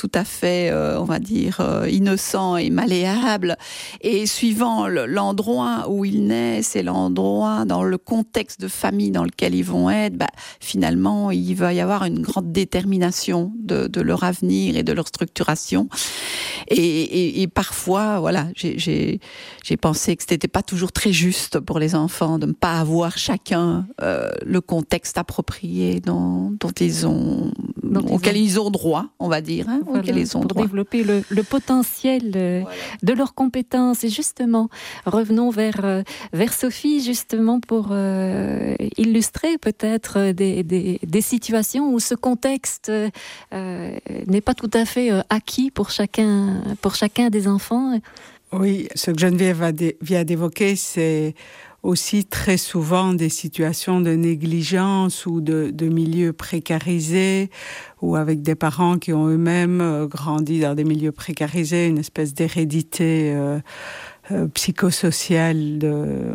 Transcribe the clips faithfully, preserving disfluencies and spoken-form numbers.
tout à fait, euh, on va dire, euh, innocent et malléable. Et suivant le, l'endroit où ils naissent et l'endroit dans le contexte de famille dans lequel ils vont être, bah, finalement, il va y avoir une grande détermination de, de leur avenir et de leur structuration. Et, et, et parfois, voilà, j'ai, j'ai, j'ai pensé que c'était pas toujours très juste pour les enfants de ne pas avoir chacun euh, le contexte approprié dont, dont ils ont, dont auquel ils ont... ils ont droit, on va dire, hein, voilà, auquel ils ont pour droit. développer le, le potentiel euh, voilà. de leurs compétences. Et justement, revenons vers, euh, vers Sophie, justement, pour euh, illustrer peut-être des, des, des situations où ce contexte euh, n'est pas tout à fait euh, acquis pour chacun, pour chacun des enfants. Oui, ce que Geneviève vient d'évoquer, c'est aussi très souvent des situations de négligence ou de, de milieux précarisés ou avec des parents qui ont eux-mêmes grandi dans des milieux précarisés, une espèce d'hérédité euh, euh, psychosociale de,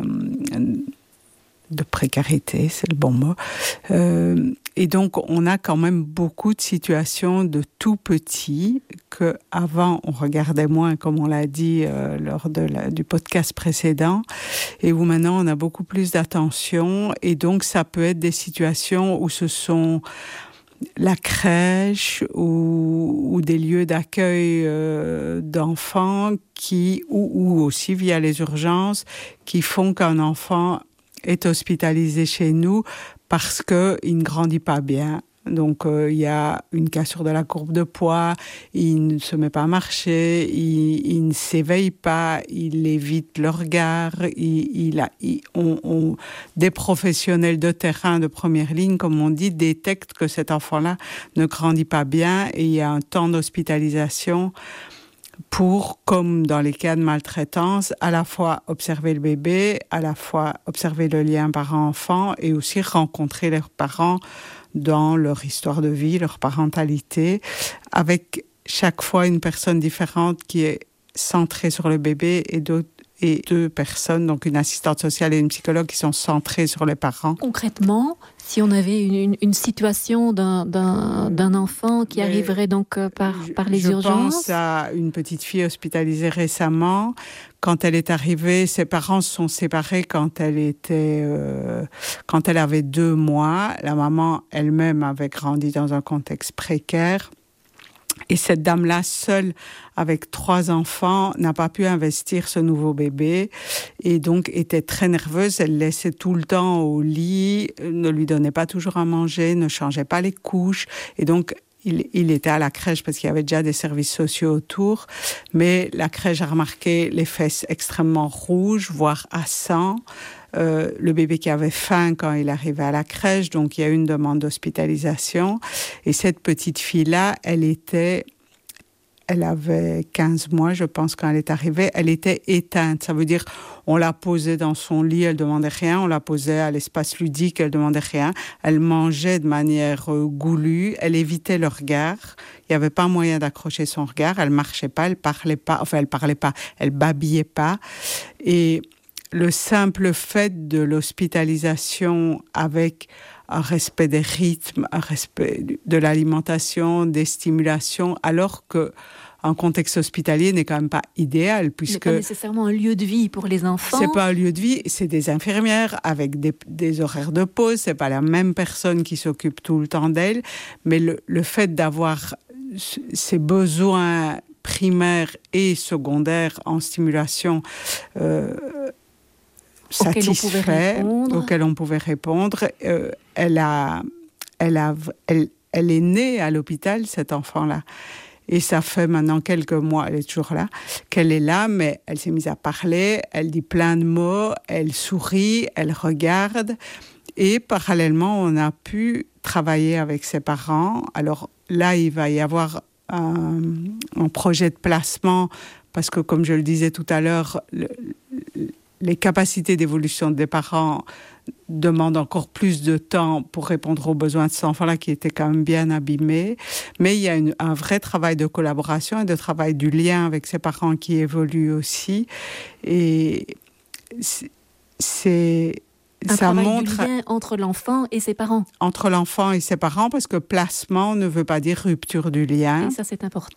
de précarité, c'est le bon mot. Euh, et donc, on a quand même beaucoup de situations de tout petits que avant on regardait moins, comme on l'a dit euh, lors de la, du podcast précédent, et où maintenant on a beaucoup plus d'attention. Et donc, ça peut être des situations où ce sont la crèche ou, ou des lieux d'accueil euh, d'enfants qui, ou, ou aussi via les urgences, qui font qu'un enfant est hospitalisé chez nous parce qu'il ne grandit pas bien. Donc, euh, il y a une cassure de la courbe de poids, il ne se met pas à marcher, il, il ne s'éveille pas, il évite le regard. Il, il a, il, on, on, des professionnels de terrain de première ligne, comme on dit, détectent que cet enfant-là ne grandit pas bien et il y a un temps d'hospitalisation pour, comme dans les cas de maltraitance, à la fois observer le bébé, à la fois observer le lien parent-enfant et aussi rencontrer leurs parents dans leur histoire de vie, leur parentalité, avec chaque fois une personne différente qui est centrée sur le bébé et d'autres et deux personnes, donc une assistante sociale et une psychologue qui sont centrées sur les parents. Concrètement, si on avait une, une, une situation d'un, d'un, d'un enfant qui Mais arriverait donc par, par les je urgences... Je pense à une petite fille hospitalisée récemment. Quand elle est arrivée, ses parents se sont séparés quand elle était, euh, quand elle avait deux mois. La maman elle-même avait grandi dans un contexte précaire. Et cette dame-là, seule, avec trois enfants, n'a pas pu investir ce nouveau bébé et donc était très nerveuse. Elle laissait tout le temps au lit, ne lui donnait pas toujours à manger, ne changeait pas les couches. Et donc, il, il était à la crèche parce qu'il y avait déjà des services sociaux autour. Mais la crèche a remarqué les fesses extrêmement rouges, voire à sang. Euh, le bébé qui avait faim quand il arrivait à la crèche, donc il y a eu une demande d'hospitalisation. Et cette petite fille-là, elle était, elle avait quinze mois, je pense, quand elle est arrivée. Elle était éteinte. Ça veut dire, on la posait dans son lit, elle demandait rien. On la posait à l'espace ludique, elle demandait rien. Elle mangeait de manière euh, goulue. Elle évitait le regard. Il n'y avait pas moyen d'accrocher son regard. Elle marchait pas, elle parlait pas. Enfin, elle parlait pas. Elle babillait pas. Et le simple fait de l'hospitalisation avec un respect des rythmes, un respect de l'alimentation, des stimulations, alors que un contexte hospitalier n'est quand même pas idéal puisque n'est pas nécessairement un lieu de vie pour les enfants. C'est pas un lieu de vie, c'est des infirmières avec des, des horaires de pause. C'est pas la même personne qui s'occupe tout le temps d'elle, mais le, le fait d'avoir ces besoins primaires et secondaires en stimulation euh, satisfait, auquel on pouvait répondre. Euh, elle, a, elle, a, elle, elle est née à l'hôpital, cet enfant-là. Et ça fait maintenant quelques mois, elle est toujours là, qu'elle est là, mais elle s'est mise à parler, elle dit plein de mots, elle sourit, elle regarde. Et parallèlement, on a pu travailler avec ses parents. Alors là, il va y avoir un, un projet de placement, parce que comme je le disais tout à l'heure, le, les capacités d'évolution des parents demandent encore plus de temps pour répondre aux besoins de cet enfant-là qui était quand même bien abîmé. Mais il y a une, un vrai travail de collaboration et de travail du lien avec ses parents qui évolue aussi. Et c'est... c'est un ça travail montre du lien entre l'enfant et ses parents. Entre l'enfant et ses parents, parce que placement ne veut pas dire rupture du lien. Et ça, c'est important.